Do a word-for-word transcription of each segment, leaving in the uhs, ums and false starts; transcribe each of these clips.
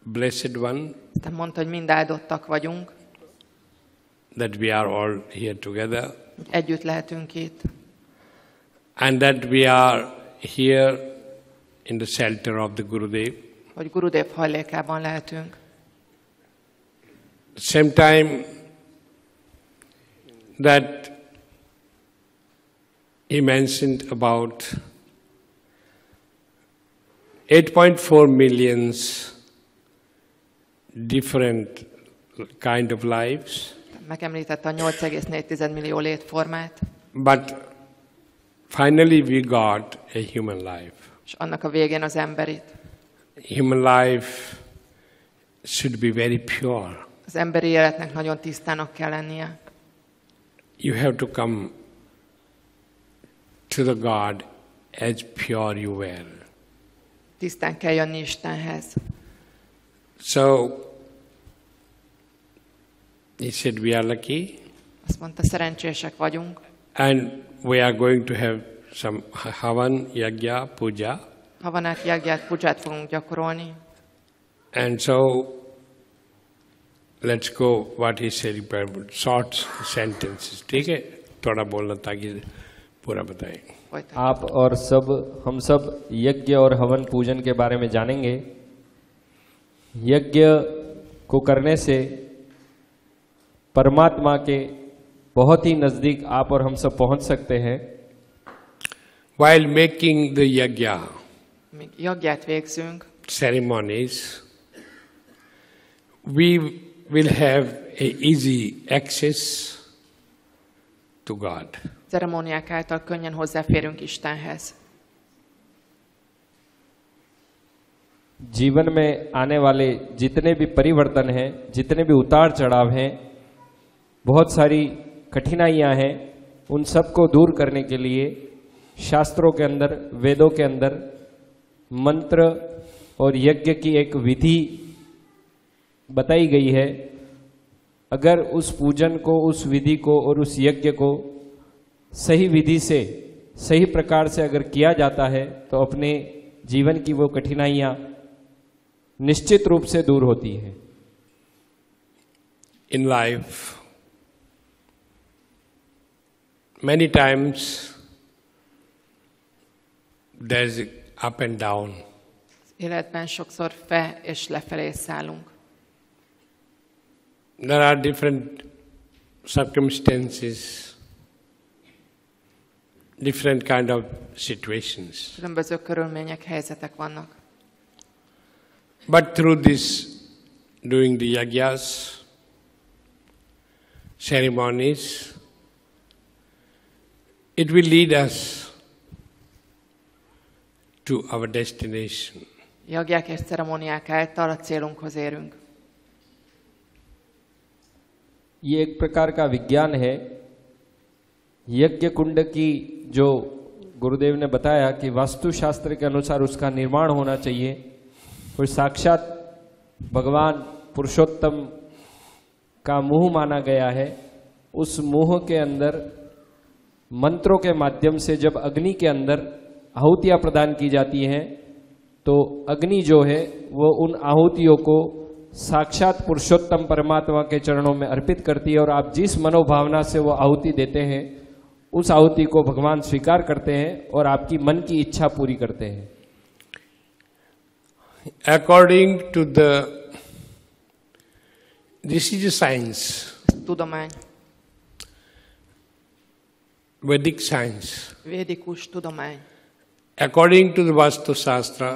blessed one. Te mondta, hogy mind áldottak vagyunk. That we are all here together. Együtt lehetünk itt. And that we are here in the shelter of the Gurudev. Hogy Gurudev hajlékában lehetünk. Same time that he mentioned about eight point four millions different kind of lives. Megemlítette a nyolc egész négy millió létformát. But finally we got a human life. És annak a végén az emberit. Human life should be very pure. Az emberi életnek nagyon tisztának kell lennie. You have to come to the God as pure you were. Tisztán kell jönni Istenhez. So he said we are lucky. Azt mondta, szerencsések vagyunk. And we are going to have some Havan, Yagya, Puja. Havanát, Yagyát, Puját fogunk gyakorolni. And so let's go what he said, short sentences. ठीक है, थोड़ा बोलना ताकि पूरा बताएं. आप और सब हम सब यज्ञ और हवन पूजन के बारे में जानेंगे। यज्ञ को करने से परमात्मा के बहुत ही नजदीक आप और हम सब पहुंच सकते हैं। While making the yagya, Míg yagyát végzünk, ceremonies, we will have a easy access to God. ceremóniák által könnyen hozzáférünk Istenhez. जीवन में आने वाले जितने भी परिवर्तन हैं, जितने भी उतार चढ़ाव हैं, बहुत सारी कठिनाइयां हैं, उन सबको दूर करने के लिए शास्त्रों के अंदर, वेदों के अंदर मंत्र और यज्ञ की एक विधि बताई गई है। अगर उस पूजन को, उस विधि को और उस यज्ञ को सही विधि से, सही प्रकार से अगर किया जाता है तो अपने जीवन की वो कठिनाइयां निश्चित रूप से दूर होती है। In life, many times there is up and down. Életben sokszor fe és lefelé szállunk. There are different circumstances, different kind of situations. Különböző körülmények, helyzetek vannak. But through this, doing the yagyas, ceremonies, it will lead us to our destination. Yagyák és ceremóniák által a célunkhoz érünk. ये एक प्रकार का विज्ञान है। यज्ञ कुंड की जो गुरुदेव ने बताया कि वास्तुशास्त्र के अनुसार उसका निर्माण होना चाहिए, और साक्षात भगवान पुरुषोत्तम का मुंह माना गया है। उस मुंह के अंदर मंत्रों के माध्यम से जब अग्नि के अंदर आहुतियां प्रदान की जाती हैं तो अग्नि जो है वो उन आहुतियों को साक्षात पुरुषोत्तम परमात्मा के चरणों में अर्पित करती है, और आप जिस मनोभावना से वो आहुति देते हैं उस आहुति को भगवान स्वीकार करते हैं और आपकी मन की इच्छा पूरी करते हैं। According to the, this is a science, Tudomány, Vedic science. védikus tudomány. According to the Vastu Shastra,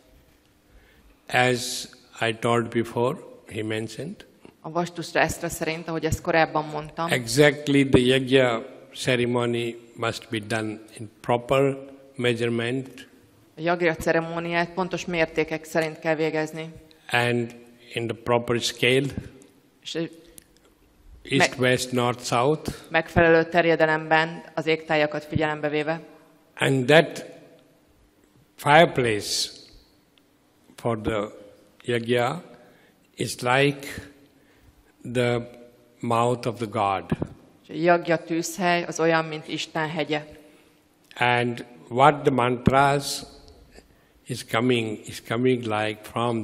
as I told before, he mentioned, A Vastustásztra szerint, ahogy ezt korábban mondtam, exactly the yagya ceremony must be done in proper measurement a yagya ceremóniát pontos mértékek szerint kell végezni. and in the proper scale, És egy east, west, north, south, megfelelő terjedelemben az égtájakat figyelembe véve. and that fireplace for the yagya is like the mouth of the God. És a yagya tűzhely az olyan, mint Isten hegye. And what the mantras is coming, is coming like from